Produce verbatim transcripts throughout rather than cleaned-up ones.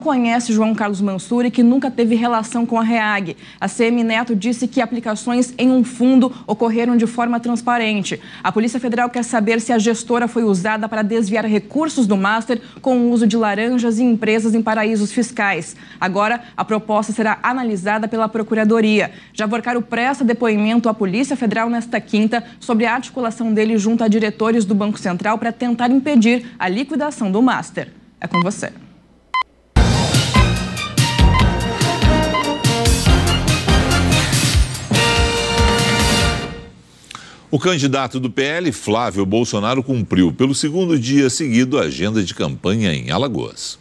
Conhece João Carlos Mansur e que nunca teve relação com a REAG. A C M Neto disse que aplicações em um fundo ocorreram de forma transparente. A Polícia Federal quer saber se a gestora foi usada para desviar recursos do Master com o uso de laranjas e empresas em paraísos fiscais. Agora, a proposta será analisada pela Procuradoria. Jair Caro presta depoimento à Polícia Federal nesta quinta sobre a articulação dele junto a diretores do Banco Central para tentar impedir a liquidação do Master. É com você. O candidato do P L, Flávio Bolsonaro, cumpriu pelo segundo dia seguido a agenda de campanha em Alagoas.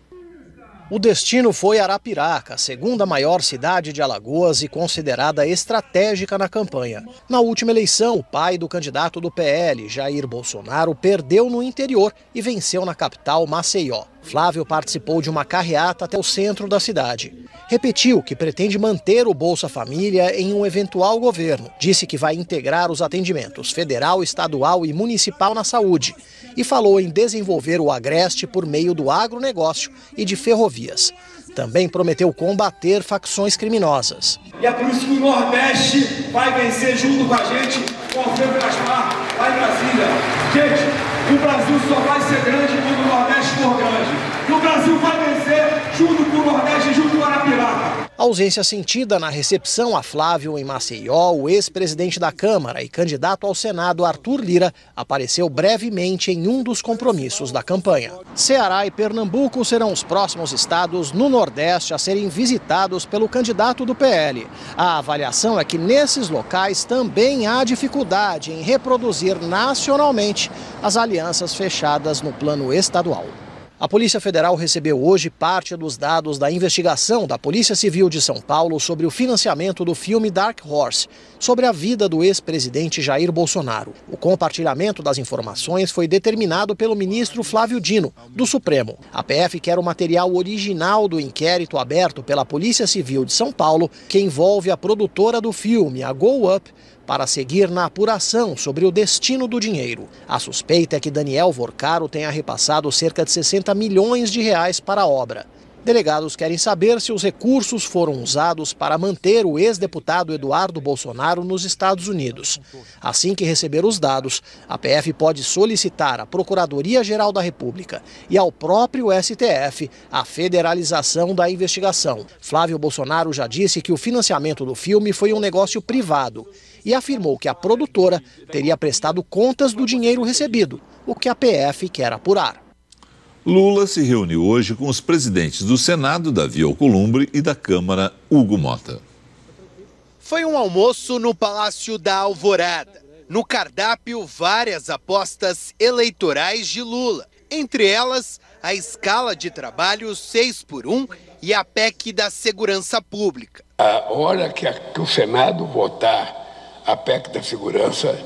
O destino foi Arapiraca, a segunda maior cidade de Alagoas e considerada estratégica na campanha. Na última eleição, o pai do candidato do P L, Jair Bolsonaro, perdeu no interior e venceu na capital, Maceió. Flávio participou de uma carreata até o centro da cidade. Repetiu que pretende manter o Bolsa Família em um eventual governo. Disse que vai integrar os atendimentos federal, estadual e municipal na saúde. E falou em desenvolver o Agreste por meio do agronegócio e de ferrovias. Também prometeu combater facções criminosas. E é por isso que o Nordeste vai vencer junto com a gente, com o Alfredo Gaspar, lá em Brasília. Gente, o Brasil só vai ser grande quando o Nordeste for grande. E o Brasil vai vencer junto com o Nordeste e junto com a Arapiraca. A ausência sentida na recepção a Flávio em Maceió, o ex-presidente da Câmara e candidato ao Senado, Arthur Lira, apareceu brevemente em um dos compromissos da campanha. Ceará e Pernambuco serão os próximos estados no Nordeste a serem visitados pelo candidato do P L. A avaliação é que nesses locais também há dificuldade em reproduzir nacionalmente as alianças fechadas no plano estadual. A Polícia Federal recebeu hoje parte dos dados da investigação da Polícia Civil de São Paulo sobre o financiamento do filme Dark Horse, sobre a vida do ex-presidente Jair Bolsonaro. O compartilhamento das informações foi determinado pelo ministro Flávio Dino, do Supremo. A P F quer o material original do inquérito aberto pela Polícia Civil de São Paulo, que envolve a produtora do filme, a Go Up, para seguir na apuração sobre o destino do dinheiro. A suspeita é que Daniel Vorcaro tenha repassado cerca de sessenta milhões de reais para a obra. Delegados querem saber se os recursos foram usados para manter o ex-deputado Eduardo Bolsonaro nos Estados Unidos. Assim que receber os dados, a P F pode solicitar à Procuradoria-Geral da República e ao próprio S T F a federalização da investigação. Flávio Bolsonaro já disse que o financiamento do filme foi um negócio privado e afirmou que a produtora teria prestado contas do dinheiro recebido, o que a P F quer apurar. Lula se reuniu hoje com os presidentes do Senado, Davi Alcolumbre, e da Câmara, Hugo Mota. Foi um almoço no Palácio da Alvorada. No cardápio, várias apostas eleitorais de Lula. Entre elas, a escala de trabalho seis por um e a P E C da Segurança Pública. A hora que, a, que o Senado votar a P E C da Segurança,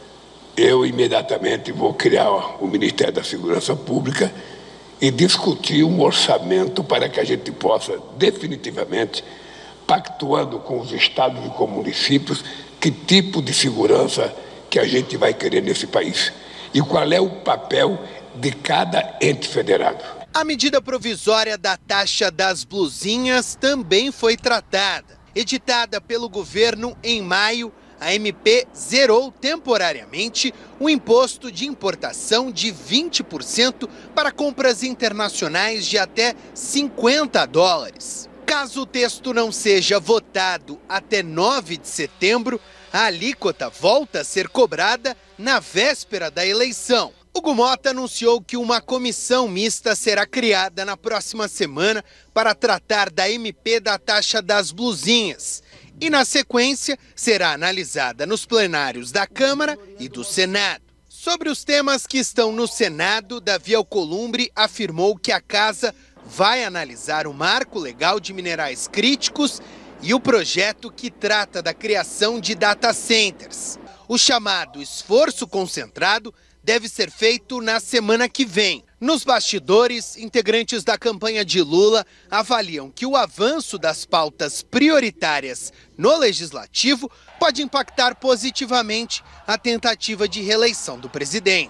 eu imediatamente vou criar o Ministério da Segurança Pública e discutir um orçamento para que a gente possa, definitivamente, pactuando com os estados e com municípios, que tipo de segurança que a gente vai querer nesse país e qual é o papel de cada ente federado. A medida provisória da taxa das blusinhas também foi tratada. Editada pelo governo em maio, a M P zerou temporariamente o imposto de importação de vinte por cento para compras internacionais de até cinquenta dólares. Caso o texto não seja votado até nove de setembro, a alíquota volta a ser cobrada na véspera da eleição. Hugo Mota anunciou que uma comissão mista será criada na próxima semana para tratar da M P da taxa das blusinhas. E, na sequência, será analisada nos plenários da Câmara e do Senado. Sobre os temas que estão no Senado, Davi Alcolumbre afirmou que a casa vai analisar o marco legal de minerais críticos e o projeto que trata da criação de data centers. O chamado esforço concentrado deve ser feito na semana que vem. Nos bastidores, integrantes da campanha de Lula avaliam que o avanço das pautas prioritárias no Legislativo pode impactar positivamente a tentativa de reeleição do presidente.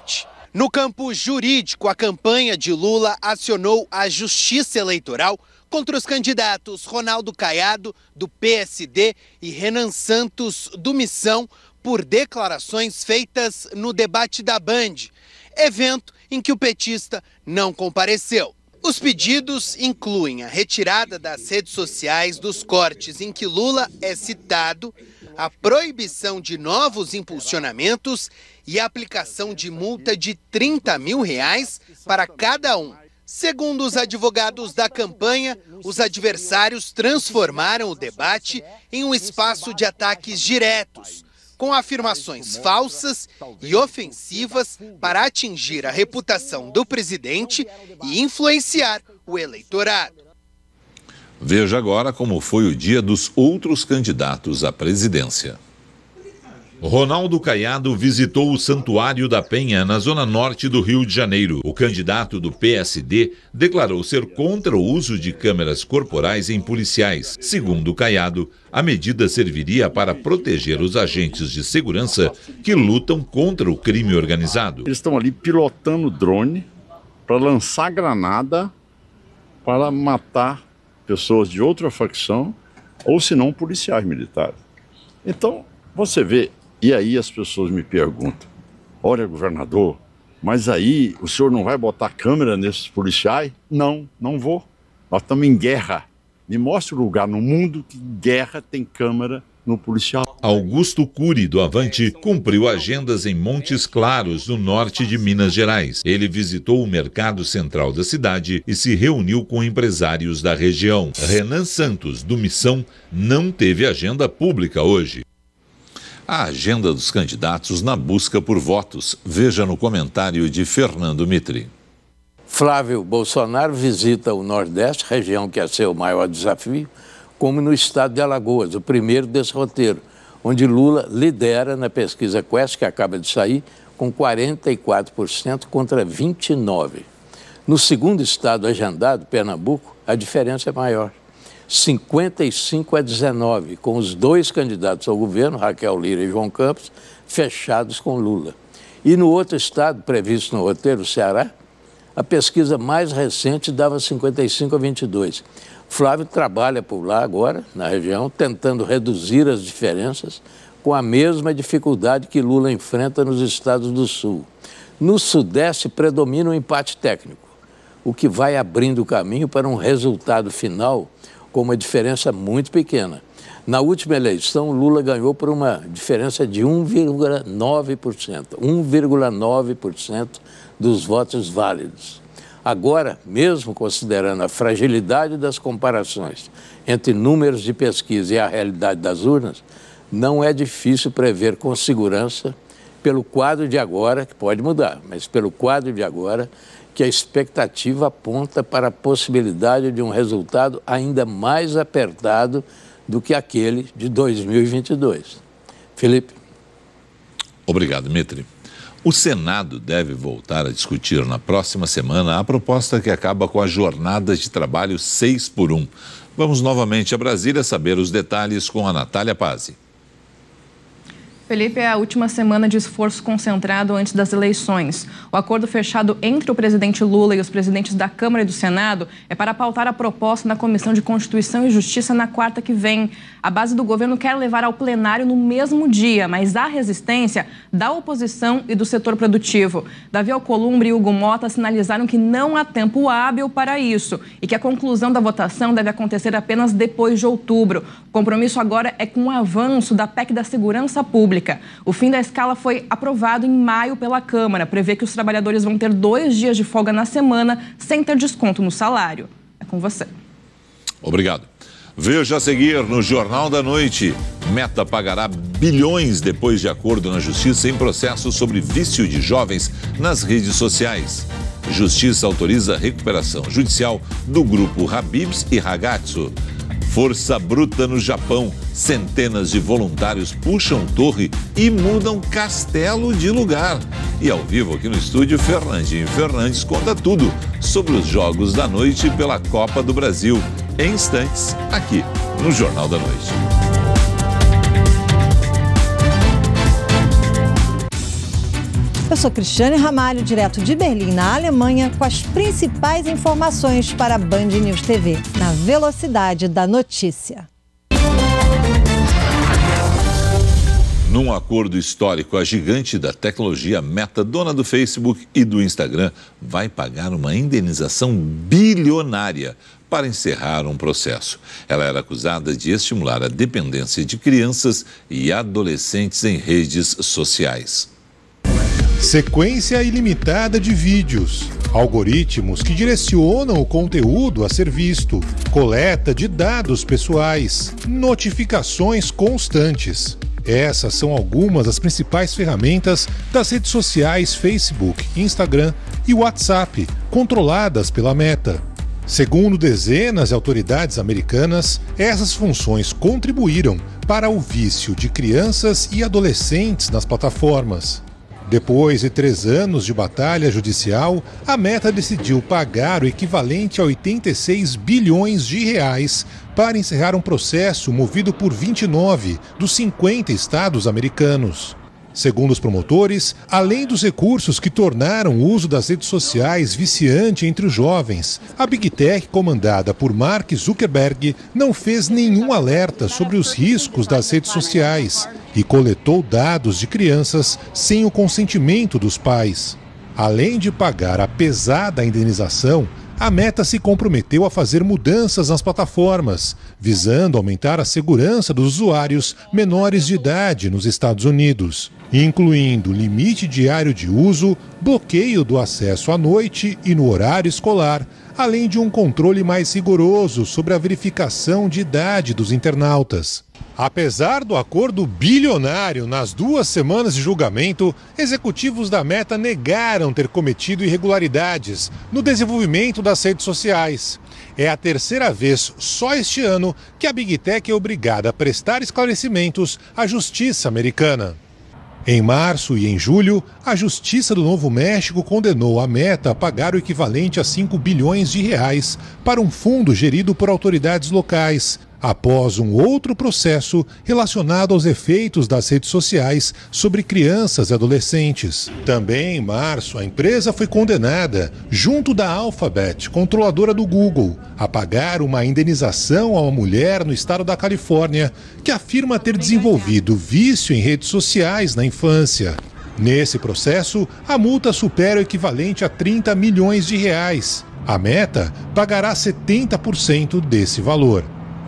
No campo jurídico, a campanha de Lula acionou a Justiça Eleitoral contra os candidatos Ronaldo Caiado, do P S D, e Renan Santos, do Missão, por declarações feitas no debate da Band, evento em que o petista não compareceu. Os pedidos incluem a retirada das redes sociais dos cortes em que Lula é citado, a proibição de novos impulsionamentos e a aplicação de multa de trinta mil reais para cada um. Segundo os advogados da campanha, os adversários transformaram o debate em um espaço de ataques diretos, com afirmações falsas e ofensivas para atingir a reputação do presidente e influenciar o eleitorado. Veja agora como foi o dia dos outros candidatos à presidência. Ronaldo Caiado visitou o Santuário da Penha, na zona norte do Rio de Janeiro. O candidato do P S D declarou ser contra o uso de câmeras corporais em policiais. Segundo Caiado, a medida serviria para proteger os agentes de segurança que lutam contra o crime organizado. Eles estão ali pilotando drone para lançar granada para matar pessoas de outra facção ou, se não, policiais militares. Então, você vê... E aí as pessoas me perguntam, olha, governador, mas aí o senhor não vai botar câmera nesses policiais? Não, não vou. Nós estamos em guerra. Me mostre um lugar no mundo que em guerra tem câmera no policial. Augusto Cury, do Avante, cumpriu agendas em Montes Claros, no norte de Minas Gerais. Ele visitou o mercado central da cidade e se reuniu com empresários da região. Renan Santos, do Missão, não teve agenda pública hoje. A agenda dos candidatos na busca por votos. Veja no comentário de Fernando Mitri. Flávio Bolsonaro visita o Nordeste, região que é seu maior desafio, como no estado de Alagoas, o primeiro desse roteiro, onde Lula lidera na pesquisa Quest, que acaba de sair, com quarenta e quatro por cento contra vinte e nove por cento. No segundo estado agendado, Pernambuco, a diferença é maior. cinquenta e cinco a dezenove, com os dois candidatos ao governo, Raquel Lira e João Campos, fechados com Lula. E no outro estado, previsto no roteiro, o Ceará, a pesquisa mais recente dava cinquenta e cinco a vinte e dois. Flávio trabalha por lá agora, na região, tentando reduzir as diferenças, com a mesma dificuldade que Lula enfrenta nos estados do Sul. No Sudeste predomina o empate técnico, o que vai abrindo o caminho para um resultado final com uma diferença muito pequena. Na última eleição, Lula ganhou por uma diferença de um vírgula nove por cento. um vírgula nove por cento dos votos válidos. Agora, mesmo considerando a fragilidade das comparações entre números de pesquisa e a realidade das urnas, não é difícil prever com segurança, pelo quadro de agora, que pode mudar, mas pelo quadro de agora, que a expectativa aponta para a possibilidade de um resultado ainda mais apertado do que aquele de dois mil e vinte e dois. Felipe. Obrigado, Mitri. O Senado deve voltar a discutir na próxima semana a proposta que acaba com as jornadas de trabalho seis por um. Vamos novamente a Brasília saber os detalhes com a Natália Pazzi. Felipe, é a última semana de esforço concentrado antes das eleições. O acordo fechado entre o presidente Lula e os presidentes da Câmara e do Senado é para pautar a proposta na Comissão de Constituição e Justiça na quarta que vem. A base do governo quer levar ao plenário no mesmo dia, mas há resistência da oposição e do setor produtivo. Davi Alcolumbre e Hugo Mota sinalizaram que não há tempo hábil para isso e que a conclusão da votação deve acontecer apenas depois de outubro. O compromisso agora é com o avanço da P E C da Segurança Pública. O fim da escala foi aprovado em maio pela Câmara. Prevê que os trabalhadores vão ter dois dias de folga na semana sem ter desconto no salário. É com você. Obrigado. Veja a seguir no Jornal da Noite. Meta pagará bilhões depois de acordo na Justiça em processo sobre vício de jovens nas redes sociais. Justiça autoriza a recuperação judicial do grupo Habib's e Ragazzo. Força bruta no Japão. Centenas de voluntários puxam torre e mudam castelo de lugar. E ao vivo aqui no estúdio, Fernandinho Fernandes conta tudo sobre os Jogos da Noite pela Copa do Brasil. Em instantes, aqui no Jornal da Noite. Eu sou Cristiane Ramalho, direto de Berlim, na Alemanha, com as principais informações para a Band News T V, na velocidade da notícia. Num acordo histórico, a gigante da tecnologia Meta, dona do Facebook e do Instagram, vai pagar uma indenização bilionária para encerrar um processo. Ela era acusada de estimular a dependência de crianças e adolescentes em redes sociais. Sequência ilimitada de vídeos, algoritmos que direcionam o conteúdo a ser visto, coleta de dados pessoais, notificações constantes. Essas são algumas das principais ferramentas das redes sociais Facebook, Instagram e WhatsApp, controladas pela Meta. Segundo dezenas de autoridades americanas, essas funções contribuíram para o vício de crianças e adolescentes nas plataformas. Depois de três anos de batalha judicial, a Meta decidiu pagar o equivalente a oitenta e seis bilhões de reais para encerrar um processo movido por vinte e nove dos cinquenta estados americanos. Segundo os promotores, além dos recursos que tornaram o uso das redes sociais viciante entre os jovens, a Big Tech, comandada por Mark Zuckerberg, não fez nenhum alerta sobre os riscos das redes sociais e coletou dados de crianças sem o consentimento dos pais. Além de pagar a pesada indenização, a Meta se comprometeu a fazer mudanças nas plataformas, visando aumentar a segurança dos usuários menores de idade nos Estados Unidos, incluindo limite diário de uso, bloqueio do acesso à noite e no horário escolar, além de um controle mais rigoroso sobre a verificação de idade dos internautas. Apesar do acordo bilionário nas duas semanas de julgamento, executivos da Meta negaram ter cometido irregularidades no desenvolvimento das redes sociais. É a terceira vez só este ano que a Big Tech é obrigada a prestar esclarecimentos à justiça americana. Em março e em julho, a Justiça do Novo México condenou a Meta a pagar o equivalente a cinco bilhões de reais para um fundo gerido por autoridades locais, após um outro processo relacionado aos efeitos das redes sociais sobre crianças e adolescentes. Também em março, a empresa foi condenada, junto da Alphabet, controladora do Google, a pagar uma indenização a uma mulher no estado da Califórnia, que afirma ter desenvolvido vício em redes sociais na infância. Nesse processo, a multa supera o equivalente a trinta milhões de reais. A Meta pagará setenta por cento desse valor.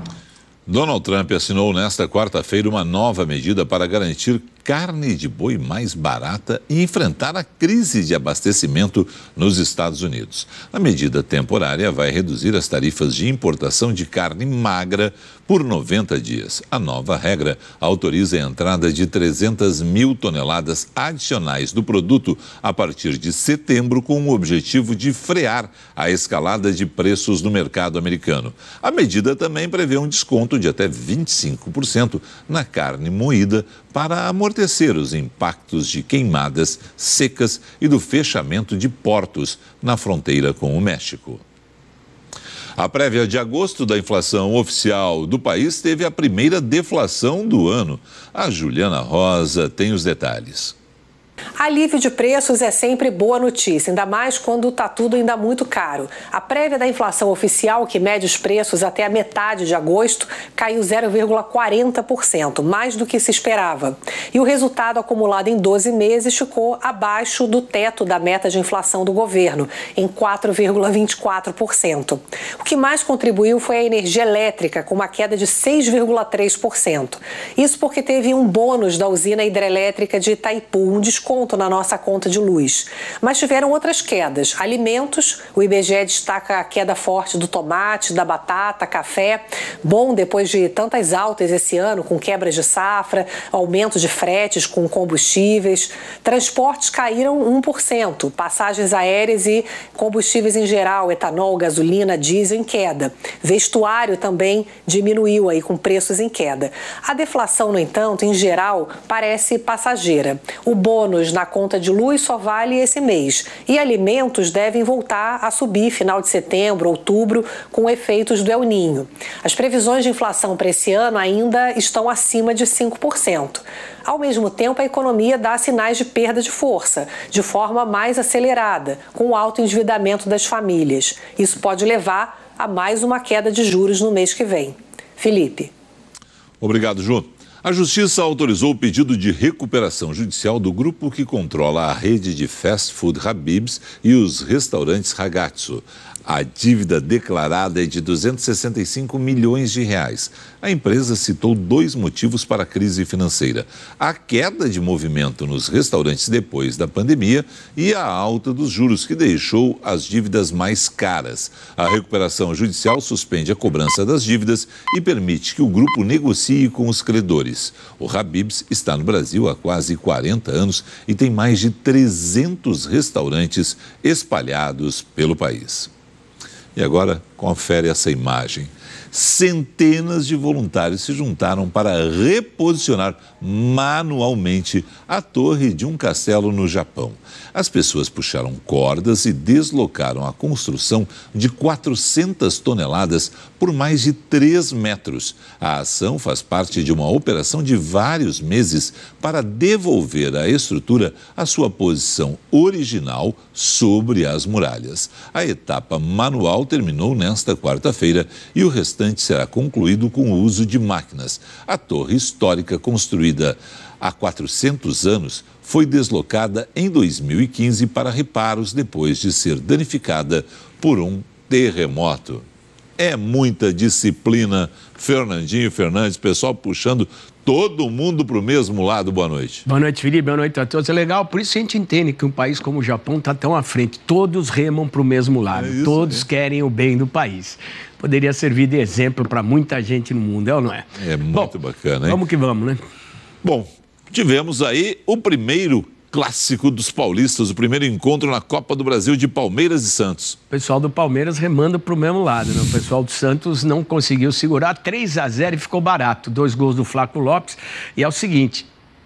Donald Trump assinou nesta quarta-feira uma nova medida para garantir carne de boi mais barata e enfrentar a crise de abastecimento nos Estados Unidos. A medida temporária vai reduzir as tarifas de importação de carne magra por noventa dias. A nova regra autoriza a entrada de trezentas mil toneladas adicionais do produto a partir de setembro, com o objetivo de frear a escalada de preços no mercado americano. A medida também prevê um desconto de até vinte e cinco por cento na carne moída para amortecer os impactos de queimadas secas e do fechamento de portos na fronteira com o México. A prévia de agosto da inflação oficial do país teve a primeira deflação do ano. A Juliana Rosa tem os detalhes. Alívio de preços é sempre boa notícia, ainda mais quando está tudo ainda muito caro. A prévia da inflação oficial, que mede os preços até a metade de agosto, caiu zero vírgula quarenta por cento, mais do que se esperava. E o resultado acumulado em doze meses ficou abaixo do teto da meta de inflação do governo, em quatro vírgula vinte e quatro por cento. O que mais contribuiu foi a energia elétrica, com uma queda de seis vírgula três por cento. Isso porque teve um bônus da usina hidrelétrica de Itaipu, um desconto na nossa conta de luz. Mas tiveram outras quedas. Alimentos, o I B G E destaca a queda forte do tomate, da batata, café. Bom, depois de tantas altas esse ano, com quebras de safra, aumento de fretes com combustíveis. Transportes caíram um por cento. Passagens aéreas e combustíveis em geral, etanol, gasolina, diesel em queda. Vestuário também diminuiu aí com preços em queda. A deflação, no entanto, em geral, parece passageira. O bônus juros na conta de luz só vale esse mês. E alimentos devem voltar a subir final de setembro, outubro, com efeitos do El Niño. As previsões de inflação para esse ano ainda estão acima de cinco por cento. Ao mesmo tempo, a economia dá sinais de perda de força, de forma mais acelerada, com o alto endividamento das famílias. Isso pode levar a mais uma queda de juros no mês que vem. Felipe. Obrigado, Ju. A Justiça autorizou o pedido de recuperação judicial do grupo que controla a rede de fast food Habib's e os restaurantes Ragazzo. A dívida declarada é de duzentos e sessenta e cinco milhões de reais. A empresa citou dois motivos para a crise financeira: a queda de movimento nos restaurantes depois da pandemia e a alta dos juros, que deixou as dívidas mais caras. A recuperação judicial suspende a cobrança das dívidas e permite que o grupo negocie com os credores. O Habib's está no Brasil há quase quarenta anos e tem mais de trezentos restaurantes espalhados pelo país. E agora, confere essa imagem. Centenas de voluntários se juntaram para reposicionar manualmente a torre de um castelo no Japão. As pessoas puxaram cordas e deslocaram a construção de quatrocentas toneladas por mais de três metros. A ação faz parte de uma operação de vários meses para devolver a estrutura à sua posição original sobre as muralhas. A etapa manual terminou nesta quarta-feira e o restante será concluído com o uso de máquinas. A torre histórica, construída há quatrocentos anos, foi deslocada em dois mil e quinze para reparos depois de ser danificada por um terremoto. É muita disciplina. Fernandinho Fernandes, pessoal puxando todo mundo para o mesmo lado. Boa noite. Boa noite, Felipe. Boa noite a todos. É legal, por isso a gente entende que um país como o Japão está tão à frente. Todos remam para o mesmo lado. É isso, todos é. querem o bem do país. Poderia servir de exemplo para muita gente no mundo, é ou não é? É muito Bom, bacana, hein? Vamos que vamos, né? Bom, tivemos aí o primeiro clássico dos paulistas, o primeiro encontro na Copa do Brasil de Palmeiras e Santos. O pessoal do Palmeiras remando para o mesmo lado, né? O pessoal do Santos não conseguiu segurar, três a zero e ficou barato. Dois gols do Flaco Lopes. E é o seguinte,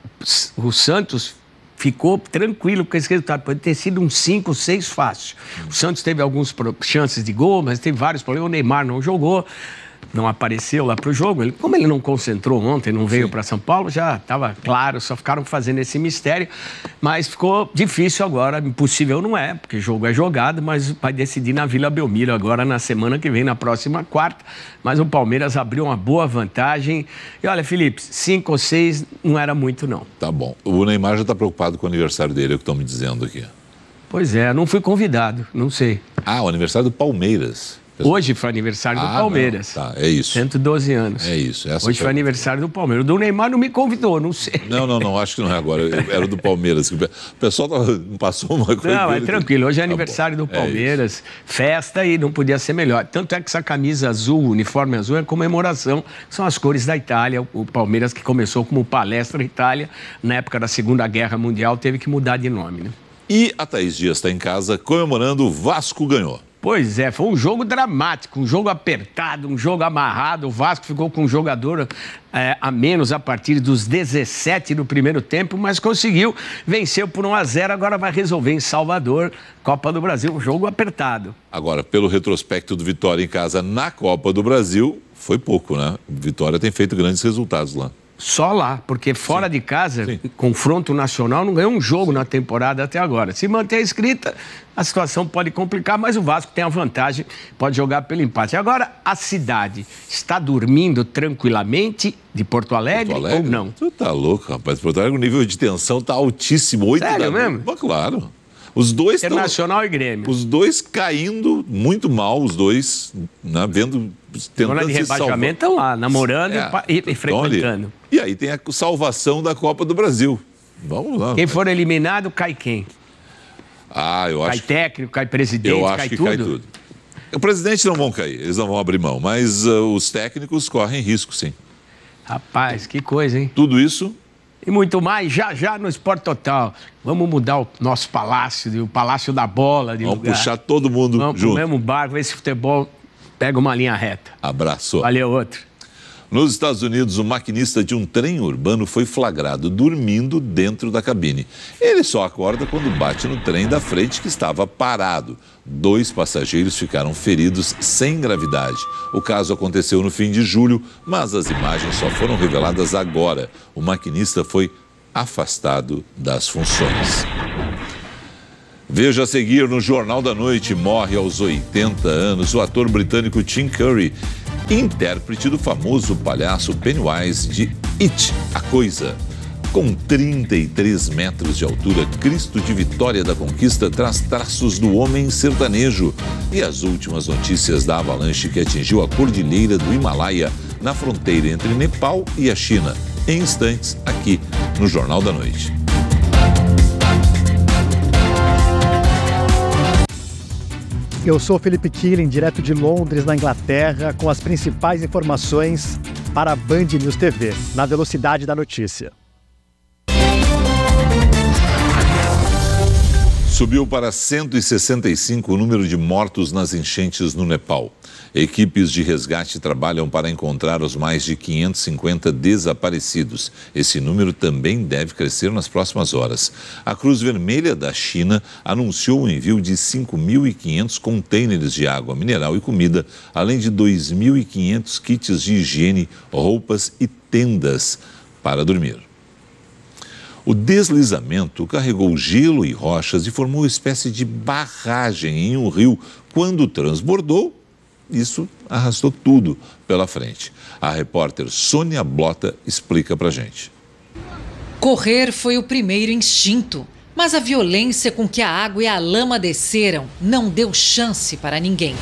o Santos ficou tranquilo com esse resultado. Pode ter sido um cinco, seis fácil. O Santos teve algumas chances de gol, mas teve vários problemas. O Neymar não jogou, não apareceu lá para o jogo. Ele, como ele não concentrou ontem, não veio para São Paulo, já estava claro, só ficaram fazendo esse mistério. Mas ficou difícil agora, impossível não é, porque jogo é jogado, mas vai decidir na Vila Belmiro agora na semana que vem, na próxima quarta. Mas o Palmeiras abriu uma boa vantagem. E olha, Felipe, cinco ou seis não era muito, não. Tá bom. O Neymar já está preocupado com o aniversário dele, é o que estão me dizendo aqui. Pois é, não fui convidado, não sei. Ah, o aniversário do Palmeiras. Hoje foi aniversário do ah, Palmeiras. Não, tá, é isso. cento e doze anos. É isso. Essa Hoje foi aniversário do Palmeiras. O do Neymar não me convidou, não sei. Não, não, não, acho que não é agora. Era do Palmeiras. O pessoal tava, passou uma coisa... Não, é tranquilo. Hoje é aniversário tá do Palmeiras, é festa, e não podia ser melhor. Tanto é que essa camisa azul, o uniforme azul, é comemoração. São as cores da Itália. O Palmeiras, que começou como Palestra Itália, na época da Segunda Guerra Mundial, teve que mudar de nome, né? E a Thaís Dias está em casa comemorando, o Vasco ganhou. Pois é, foi um jogo dramático, um jogo apertado, um jogo amarrado. O Vasco ficou com um jogador é, a menos a partir dos dezessete do primeiro tempo, mas conseguiu, venceu por um a zero, agora vai resolver em Salvador, Copa do Brasil, um jogo apertado. Agora, pelo retrospecto do Vitória em casa na Copa do Brasil, foi pouco, né? Vitória tem feito grandes resultados lá. Só lá, porque fora Sim. de casa, Sim. confronto nacional, não ganhou um jogo na temporada até agora. Se manter a escrita, a situação pode complicar, mas o Vasco tem a vantagem, pode jogar pelo empate. Agora, a cidade está dormindo tranquilamente de Porto Alegre, Porto Alegre? ou não? Tu tá louco, rapaz. Porto Alegre, o nível de tensão tá altíssimo. oito Sério da... mesmo? Mas, claro. Os dois Internacional tão... e Grêmio. Os dois caindo muito mal, os dois, né, vendo... Zona de rebaixamento estão lá, namorando é, e, e frequentando. E aí tem a salvação da Copa do Brasil. Vamos lá. Quem for eliminado, cai quem? Ah, eu cai acho... Cai técnico, cai presidente, eu acho cai que tudo? cai tudo. O presidente não vão cair, eles não vão abrir mão, mas uh, os técnicos correm risco, sim. Rapaz, que coisa, hein? Tudo isso... E muito mais, já já no Esporte Total. Vamos mudar o nosso palácio, o Palácio da Bola. De Vamos lugar. puxar todo mundo Vamos junto. Vamos pro mesmo barco, ver se o futebol pega uma linha reta. Abraço. Valeu, outro. Nos Estados Unidos, o maquinista de um trem urbano foi flagrado dormindo dentro da cabine. Ele só acorda quando bate no trem da frente que estava parado. Dois passageiros ficaram feridos sem gravidade. O caso aconteceu no fim de julho, mas as imagens só foram reveladas agora. O maquinista foi afastado das funções. Veja a seguir no Jornal da Noite. Morre aos oitenta anos o ator britânico Tim Curry, intérprete do famoso palhaço Pennywise de It, a Coisa. Com trinta e três metros de altura, Cristo de Vitória da Conquista traz traços do homem sertanejo. E as últimas notícias da avalanche que atingiu a cordilheira do Himalaia, na fronteira entre Nepal e a China. Em instantes, aqui no Jornal da Noite. Eu sou Felipe Killing, direto de Londres, na Inglaterra, com as principais informações para a Band News T V, na velocidade da notícia. Subiu para cento e sessenta e cinco o número de mortos nas enchentes no Nepal. Equipes de resgate trabalham para encontrar os mais de quinhentos e cinquenta desaparecidos. Esse número também deve crescer nas próximas horas. A Cruz Vermelha da China anunciou o envio de cinco mil e quinhentos contêineres de água mineral e comida, além de dois mil e quinhentos kits de higiene, roupas e tendas para dormir. O deslizamento carregou gelo e rochas e formou uma espécie de barragem em um rio. Quando transbordou, isso arrastou tudo pela frente. A repórter Sônia Blota explica pra gente. Correr foi o primeiro instinto, mas a violência com que a água e a lama desceram não deu chance para ninguém.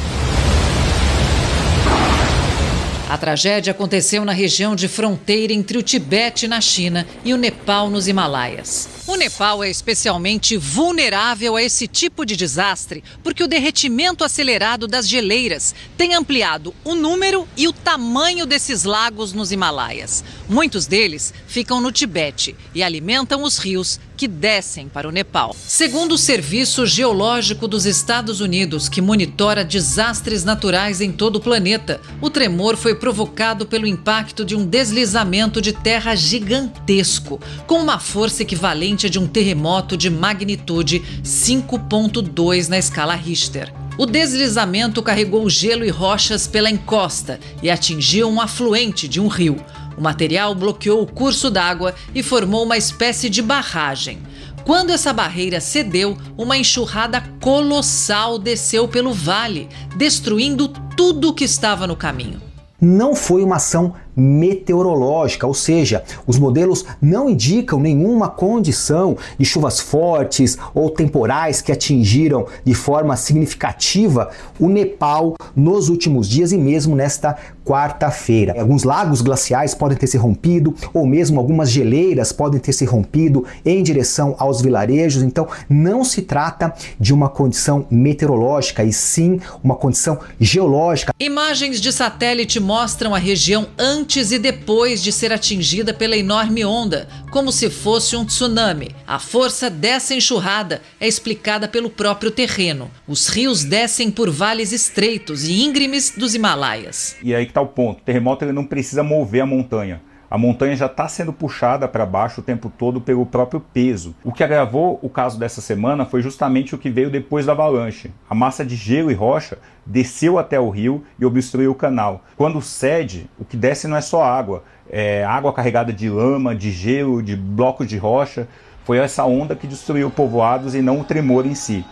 A tragédia aconteceu na região de fronteira entre o Tibete, na China, e o Nepal, nos Himalaias. O Nepal é especialmente vulnerável a esse tipo de desastre porque o derretimento acelerado das geleiras tem ampliado o número e o tamanho desses lagos nos Himalaias. Muitos deles ficam no Tibete e alimentam os rios que descem para o Nepal. Segundo o Serviço Geológico dos Estados Unidos, que monitora desastres naturais em todo o planeta, o tremor foi provocado pelo impacto de um deslizamento de terra gigantesco, com uma força equivalente de um terremoto de magnitude cinco ponto dois na escala Richter. O deslizamento carregou gelo e rochas pela encosta e atingiu um afluente de um rio. O material bloqueou o curso d'água e formou uma espécie de barragem. Quando essa barreira cedeu, uma enxurrada colossal desceu pelo vale, destruindo tudo o que estava no caminho. Não foi uma ação meteorológica, ou seja, os modelos não indicam nenhuma condição de chuvas fortes ou temporais que atingiram de forma significativa o Nepal nos últimos dias e mesmo nesta quarta-feira. Alguns lagos glaciais podem ter se rompido ou mesmo algumas geleiras podem ter se rompido em direção aos vilarejos, então não se trata de uma condição meteorológica e sim uma condição geológica. Imagens de satélite mostram a região antes antes e depois de ser atingida pela enorme onda, como se fosse um tsunami. A força dessa enxurrada é explicada pelo próprio terreno. Os rios descem por vales estreitos e íngremes dos Himalaias. E aí que está o ponto, o terremoto ele não precisa mover a montanha. A montanha já está sendo puxada para baixo o tempo todo pelo próprio peso. O que agravou o caso dessa semana foi justamente o que veio depois da avalanche. A massa de gelo e rocha desceu até o rio e obstruiu o canal. Quando cede, o que desce não é só água, é água carregada de lama, de gelo, de blocos de rocha. Foi essa onda que destruiu povoados e não o tremor em si.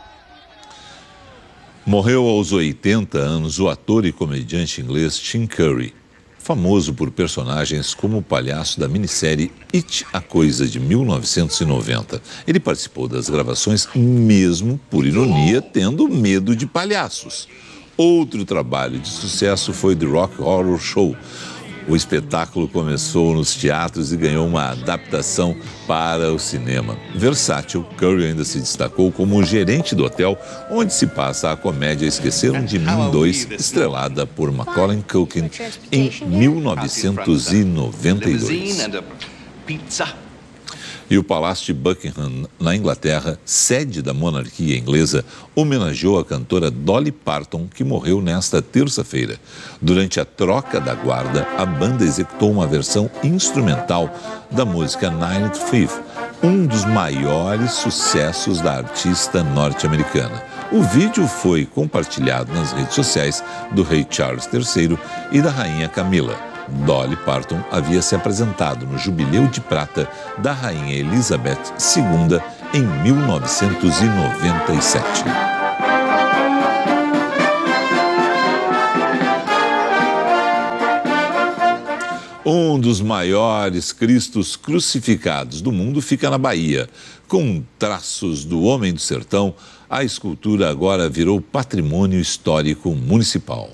Morreu aos oitenta anos o ator e comediante inglês Tim Curry, famoso por personagens como o palhaço da minissérie It, a Coisa, de mil novecentos e noventa. Ele participou das gravações mesmo, por ironia, tendo medo de palhaços. Outro trabalho de sucesso foi The Rock Horror Show. O espetáculo começou nos teatros e ganhou uma adaptação para o cinema. Versátil, Curry ainda se destacou como gerente do hotel onde se passa a comédia Esqueceram de Mim dois, estrelada por Macaulay Culkin em mil novecentos e noventa e dois. E o Palácio de Buckingham, na Inglaterra, sede da monarquia inglesa, homenageou a cantora Dolly Parton, que morreu nesta terça-feira. Durante a troca da guarda, a banda executou uma versão instrumental da música Ninth Fifth, um dos maiores sucessos da artista norte-americana. O vídeo foi compartilhado nas redes sociais do rei Charles terceiro e da rainha Camila. Dolly Parton havia se apresentado no Jubileu de Prata da rainha Elizabeth segunda em mil novecentos e noventa e sete. Um dos maiores cristos crucificados do mundo fica na Bahia. Com traços do Homem do Sertão, a escultura agora virou patrimônio histórico municipal.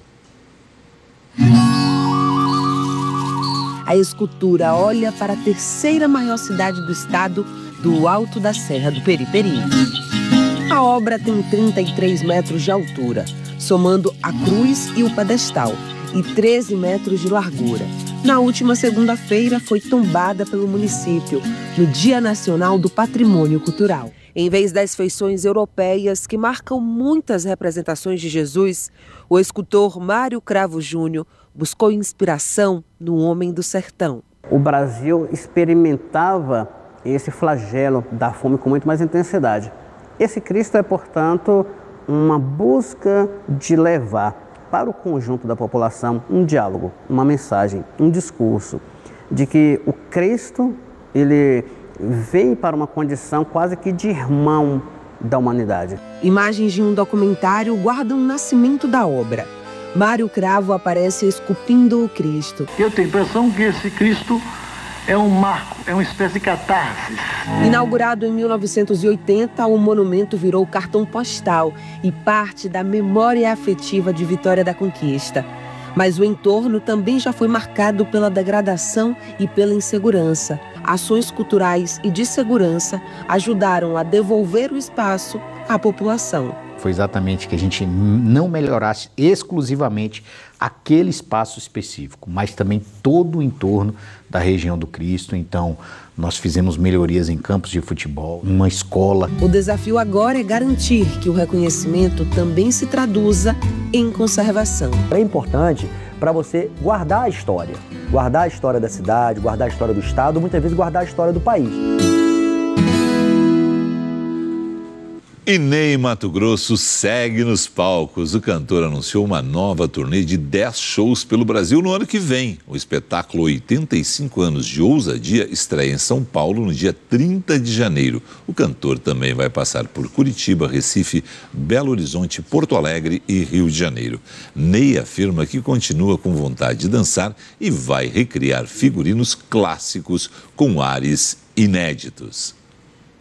A escultura olha para a terceira maior cidade do estado, do alto da Serra do Periperi. A obra tem trinta e três metros de altura, somando a cruz e o pedestal, e treze metros de largura. Na última segunda-feira foi tombada pelo município, no Dia Nacional do Patrimônio Cultural. Em vez das feições europeias que marcam muitas representações de Jesus, o escultor Mário Cravo Júnior buscou inspiração no Homem do Sertão. O Brasil experimentava esse flagelo da fome com muito mais intensidade. Esse Cristo é, portanto, uma busca de levar para o conjunto da população um diálogo, uma mensagem, um discurso de que o Cristo, ele vem para uma condição quase que de irmão da humanidade. Imagens de um documentário guardam o nascimento da obra. Mário Cravo aparece esculpindo o Cristo. Eu tenho a impressão que esse Cristo é um marco, é uma espécie de catarse. Inaugurado em mil novecentos e oitenta, o monumento virou cartão postal e parte da memória afetiva de Vitória da Conquista. Mas o entorno também já foi marcado pela degradação e pela insegurança. Ações culturais e de segurança ajudaram a devolver o espaço à população. Foi exatamente que a gente não melhorasse exclusivamente aquele espaço específico, mas também todo o entorno da região do Cristo. Então, nós fizemos melhorias em campos de futebol, uma escola. O desafio agora é garantir que o reconhecimento também se traduza em conservação. É importante para você guardar a história, guardar a história da cidade, guardar a história do estado, muitas vezes guardar a história do país. E Ney Matogrosso segue nos palcos. O cantor anunciou uma nova turnê de dez shows pelo Brasil no ano que vem. O espetáculo oitenta e cinco anos de ousadia estreia em São Paulo no dia trinta de janeiro. O cantor também vai passar por Curitiba, Recife, Belo Horizonte, Porto Alegre e Rio de Janeiro. Ney afirma que continua com vontade de dançar e vai recriar figurinos clássicos com ares inéditos.